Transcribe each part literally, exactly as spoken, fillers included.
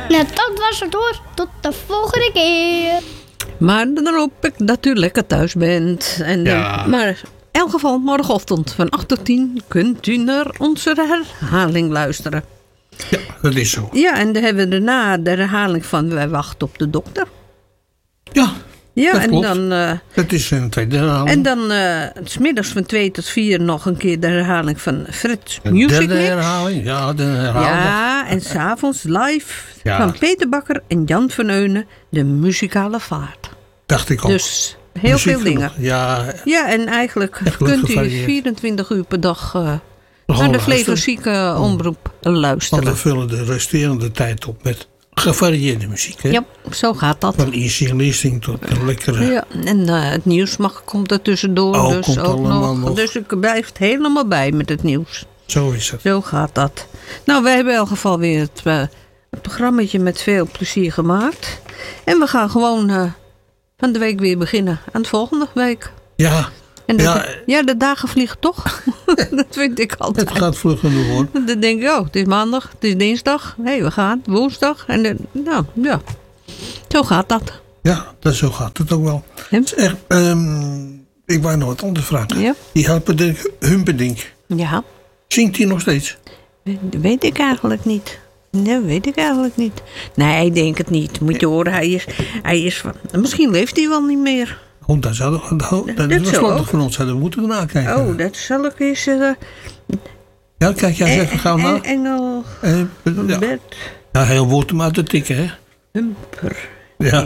Nou, dat was het hoor. Tot de volgende keer. Maar dan hoop ik dat u lekker thuis bent. En, Ja. uh, maar in elk geval morgenochtend van acht tot tien kunt u naar onze herhaling luisteren. Ja, dat is zo. Ja, en dan hebben we daarna de herhaling van Wij wachten op de dokter. Ja, Ja, dat en klopt. dan, uh, Dat is een tweede herhaling. en dan uh, 's middags van twee tot vier nog een keer de herhaling van Frit's Een Music derde Mix. herhaling. Ja, de herhaling. Ja, en s'avonds live Ja. van Peter Bakker en Jan van Eunen, de muzikale vaart. Dacht ik al. Dus heel Muziek veel dingen. genoeg. Ja, Ja, en eigenlijk Echt leuk kunt u gevarieerd. vierentwintig uur per dag uh, Gewoon naar de luisteren. Flevozieke omroep want luisteren. we vullen de resterende tijd op met gevarieerde muziek. Hè? Ja, zo gaat dat. Van easy listening tot een lekkere... Ja, en uh, het nieuws mag, komt er tussendoor. Oh, dus komt ook allemaal nog. nog. Dus ik blijf helemaal bij met het nieuws. Zo is het. Zo gaat dat. Nou, we hebben in elk geval weer het, uh, het programmaatje met veel plezier gemaakt. En we gaan gewoon uh, van de week weer beginnen aan de volgende week. Ja, En de, Ja. ja, de dagen vliegen toch? Dat vind ik altijd. het gaat vlug genoeg hoor. Dan denk ik, oh, het is maandag, het is dinsdag. Hé, hey, we gaan, woensdag. En de, nou, ja, zo gaat dat. Ja, dat zo gaat het ook wel. Hè? Het is echt, ehm, ik wou nog wat anders vragen. Ja. Die Humperdinck, Humperdinck, Ja, zingt hij nog steeds? dat weet ik eigenlijk niet. Nee, weet ik eigenlijk niet. Nee, ik denk het niet. Moet je horen, hij is, hij is van, misschien leeft hij wel niet meer. Oh, dat zou dat, dat, dat Dat is zou slottig ook. van ons. Zouden we moeten nakijken. Oh, dat zal ik eens... Uh, Ja, kijk jij eens even gauw na. Engel, Eh, ja. Bert, ja, heel woord hem uit te tikken, hè. Humper. Ja.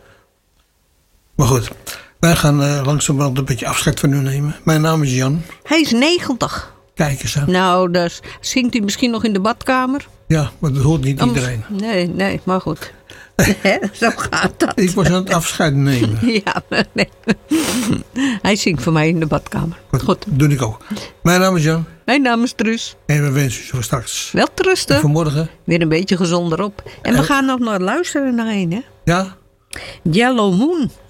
Maar goed, wij gaan uh, langzamerhand een beetje afscheid van u nemen. Mijn naam is Jan. Hij is negentig. Kijk eens aan. Nou, dus zingt hij misschien nog in de badkamer? Ja, maar dat hoort niet Anders- iedereen. Nee, nee, maar goed. Hè, zo gaat dat. Ik was aan het afscheid nemen. Ja, maar nee. Hij zingt voor mij in de badkamer. Goed, Goed. doe ik ook. Mijn naam is Jan. Mijn naam is Truus. En we wensen u zo straks Wel te rusten. vanmorgen. Weer een beetje gezonder op. En we En- gaan nog naar luisteren naar een, hè? Ja, Yellow Moon.